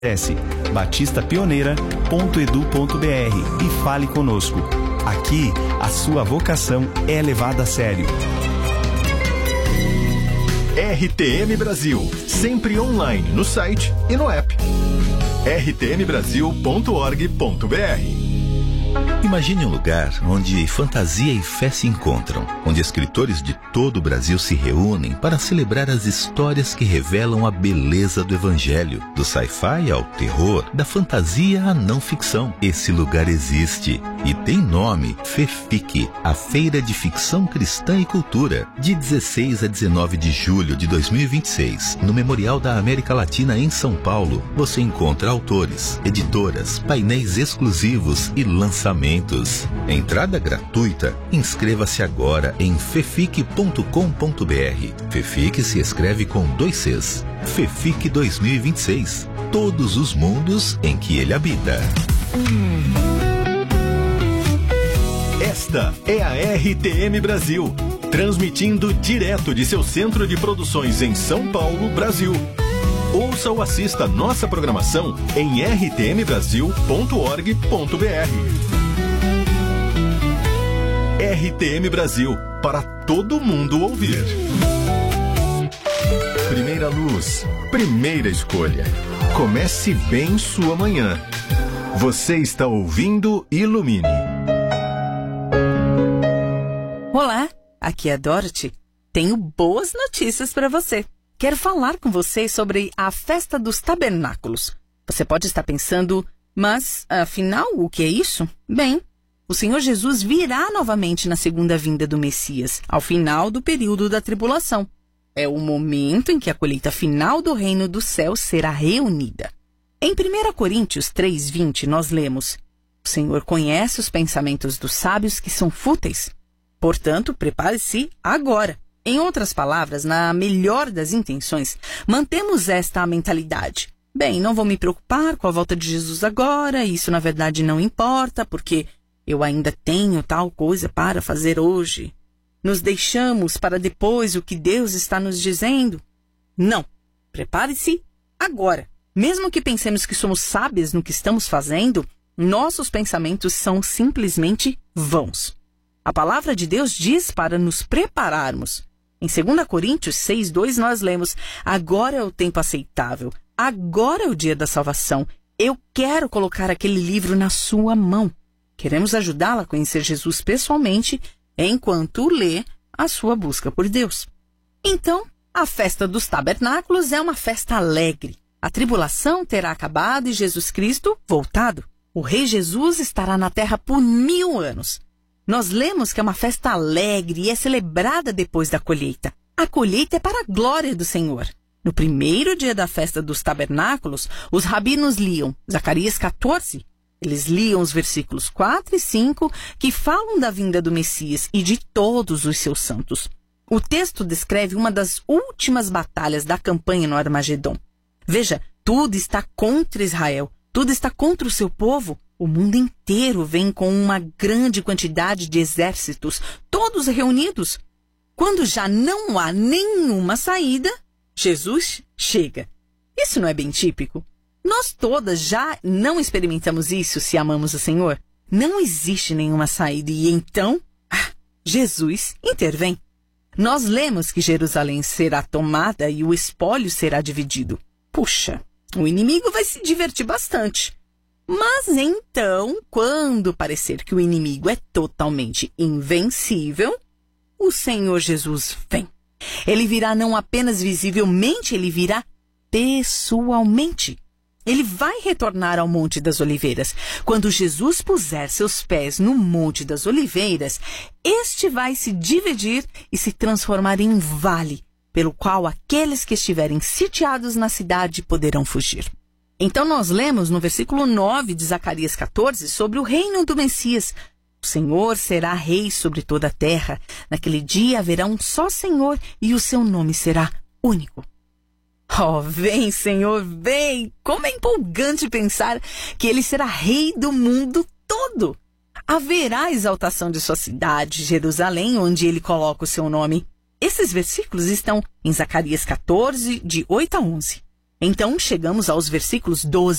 Acesse batistapioneira.edu.br e fale conosco. Aqui, a sua vocação é levada a sério. RTM Brasil, sempre online no site e no app. rtmbrasil.org.br. Imagine um lugar onde fantasia e fé se encontram, onde escritores de todo o Brasil se reúnem para celebrar as histórias que revelam a beleza do Evangelho, do sci-fi ao terror, da fantasia à não ficção. Esse lugar existe e tem nome: FEFIC, a Feira de Ficção Cristã e Cultura, de 16 a 19 de julho de 2026, no Memorial da América Latina em São Paulo. Você encontra autores, editoras, painéis exclusivos e lançamentos. Entrada gratuita. Inscreva-se agora em fefic.com.br. FEFIC se escreve com 2 Cs. FEFIC 2026. Todos os mundos em que ele habita. Esta é a RTM Brasil, transmitindo direto de seu centro de produções em São Paulo, Brasil. Ouça ou assista nossa programação em rtmbrasil.org.br. RTM Brasil, para todo mundo ouvir. Primeira luz, primeira escolha. Comece bem sua manhã. Você está ouvindo Ilumine. Olá, aqui é a Dorothy. Tenho boas notícias para você. Quero falar com vocês sobre a Festa dos Tabernáculos. Você pode estar pensando, mas afinal, o que é isso? Bem, o Senhor Jesus virá novamente na segunda vinda do Messias, ao final do período da tribulação. É o momento em que a colheita final do reino do céu será reunida. Em 1 Coríntios 3:20, nós lemos: o Senhor conhece os pensamentos dos sábios que são fúteis. Portanto, prepare-se agora. Em outras palavras, na melhor das intenções, mantemos esta mentalidade. Bem, não vou me preocupar com a volta de Jesus agora, isso na verdade não importa, porque eu ainda tenho tal coisa para fazer hoje. Nos deixamos para depois o que Deus está nos dizendo? Não. Prepare-se agora. Mesmo que pensemos que somos sábios no que estamos fazendo, nossos pensamentos são simplesmente vãos. A palavra de Deus diz para nos prepararmos. Em 2 Coríntios 6:2 nós lemos: agora é o tempo aceitável, agora é o dia da salvação. Eu quero colocar aquele livro na sua mão. Queremos ajudá-la a conhecer Jesus pessoalmente enquanto lê a sua busca por Deus. Então, a Festa dos Tabernáculos é uma festa alegre. A tribulação terá acabado e Jesus Cristo voltado. O Rei Jesus estará na terra por 1000 anos. Nós lemos que é uma festa alegre e é celebrada depois da colheita. A colheita é para a glória do Senhor. No primeiro dia da Festa dos Tabernáculos, os rabinos liam Zacarias 14. Eles liam os versículos 4 e 5, que falam da vinda do Messias e de todos os seus santos. O texto descreve uma das últimas batalhas da campanha no Armagedon. Veja, tudo está contra Israel, tudo está contra o seu povo. O mundo inteiro vem com uma grande quantidade de exércitos, todos reunidos. Quando já não há nenhuma saída, Jesus chega. Isso não é bem típico? Nós todas já não experimentamos isso se amamos o Senhor. Não existe nenhuma saída e então, Jesus intervém. Nós lemos que Jerusalém será tomada e o espólio será dividido. Puxa, o inimigo vai se divertir bastante. Mas então, quando parecer que o inimigo é totalmente invencível, o Senhor Jesus vem. Ele virá não apenas visivelmente, ele virá pessoalmente. Ele vai retornar ao Monte das Oliveiras. Quando Jesus puser seus pés no Monte das Oliveiras, este vai se dividir e se transformar em um vale, pelo qual aqueles que estiverem sitiados na cidade poderão fugir. Então nós lemos no versículo 9 de Zacarias 14 sobre o reino do Messias. O Senhor será rei sobre toda a terra. Naquele dia haverá um só Senhor e o seu nome será único. Oh, vem, Senhor, vem! Como é empolgante pensar que Ele será rei do mundo todo. Haverá exaltação de sua cidade, Jerusalém, onde Ele coloca o seu nome. Esses versículos estão em Zacarias 14, de 8 a 11. Então chegamos aos versículos 12